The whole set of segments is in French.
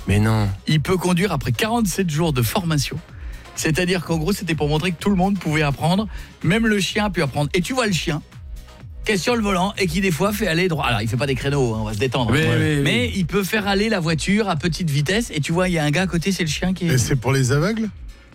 Mais non. Il peut conduire après 47 jours de formation. C'est-à-dire qu'en gros, c'était pour montrer que tout le monde pouvait apprendre. Même le chien a pu apprendre. Et tu vois le chien qui est sur le volant et qui des fois fait aller droit. Alors, il fait pas des créneaux, on va se détendre. Mais il peut faire aller la voiture à petite vitesse. Et tu vois, il y a un gars à côté, c'est le chien qui est... Et c'est pour les aveugles ?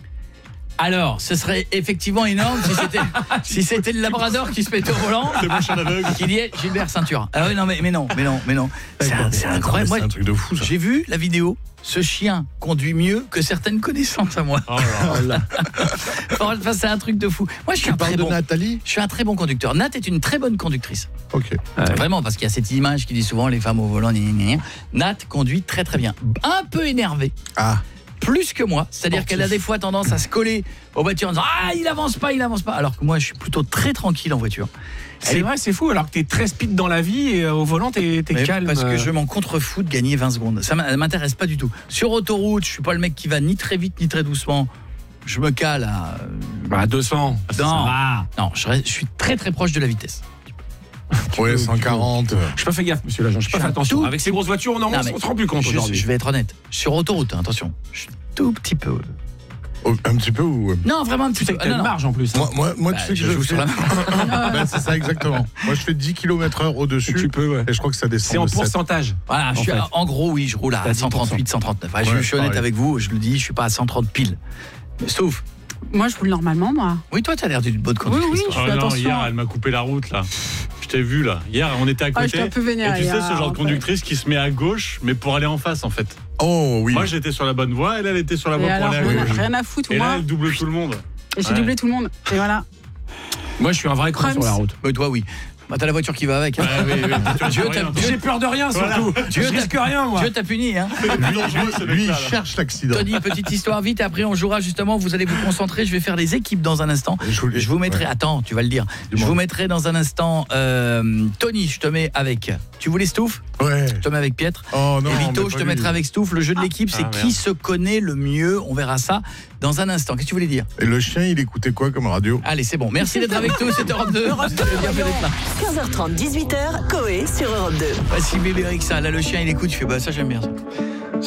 Alors, ce serait effectivement énorme si c'était le labrador qui se mettait au volant. C'est mon chien aveugle. Qui dit Gilbert ceinture. Ah oui, non mais non. C'est incroyable. Moi, c'est un truc de fou ça. J'ai vu la vidéo. Ce chien conduit mieux que certaines connaissances à moi. Oh là. Enfin, c'est un truc de fou. Moi, je suis Nathalie ? Je suis un très bon conducteur. Nat est une très bonne conductrice. OK. Vraiment, parce qu'il y a cette image qui dit souvent les femmes au volant. Nat conduit très très bien. Un peu énervée. Ah. Plus que moi, c'est-à-dire qu'elle a des fois tendance à se coller aux voitures en disant « Ah, il avance pas », alors que moi, je suis plutôt très tranquille en voiture. C'est vrai, c'est fou, alors que t'es très speed dans la vie et au volant, t'es calme. Parce que je m'en contrefous de gagner 20 secondes. Ça m'intéresse pas du tout. Sur autoroute, je suis pas le mec qui va ni très vite ni très doucement. Je me cale à... 200. Non, je suis très très proche de la vitesse. Ouais, 140. Je n'ai pas fait gaffe, monsieur l'agent, je n'ai pas fait attention. Avec ces grosses voitures, on ne se rend plus compte aujourd'hui. Je vais être honnête. Sur autoroute, attention, je suis tout petit peu... Un petit peu ou... Non, vraiment un petit peu. Tu sais que t'as une marge en plus. Moi tu sais que je joue sur la marge. C'est ça exactement. Moi je fais 10 km/h au-dessus. Tu peux, ouais. Et je crois que ça descend. C'est en pourcentage. Voilà, en gros, oui, je roule à 138, 139. Je suis honnête avec vous, je le dis, je suis pas à 130 pile. Sauf... Moi, je roule normalement, moi. Oui, toi, t'as l'air d'une bonne conductrice. Oui, je fais attention. Hier, elle m'a coupé la route, là. Je t'ai vu, là. Hier, on était à côté. J'étais un peu vénère. Et tu sais, ce genre de conductrice qui se met à gauche, mais pour aller en face, en fait. Oh, oui. Moi, j'étais sur la bonne voie, elle était sur la voie pour aller à gauche. Rien à foutre, et moi. là, elle double tout le monde. Et j'ai doublé tout le monde. Et voilà. Moi, je suis un vrai con sur la route. Mais toi, oui. Bah, t'as la voiture qui va avec. Hein. J'ai peur de rien, surtout. Je risque rien, moi. Dieu t'a puni. Hein. Lui, il cherche l'accident. Tony, petite histoire vite. Après, on jouera justement. Vous allez vous concentrer. Je vais faire les équipes dans un instant. Je vous mettrai. Attends, tu vas le dire. Je vous mettrai dans un instant. Tony, je te mets avec. Tu voulais Stouff ? Ouais. Je te mets avec Pietre. Oh non. Et Vito, je te mettrai avec Stouff. Le jeu de l'équipe, c'est qui se connaît le mieux. On verra ça dans un instant. Qu'est-ce que tu voulais dire ? Et le chien, il écoutait quoi comme radio ? Allez, c'est bon. Merci d'être avec nous. C'est Europe 2. 15h30, 18h, Coé sur Europe 2. Voici Bébé Rexha. Là, le chien, il écoute. Je fais, bah, ça, j'aime bien ça.